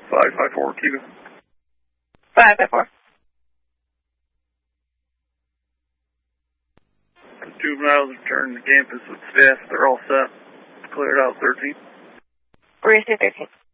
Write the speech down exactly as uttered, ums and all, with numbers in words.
five five four, Cuba. five five four. Two miles return to campus with staff. They're all set. Cleared out thirteen. Receive thirteen.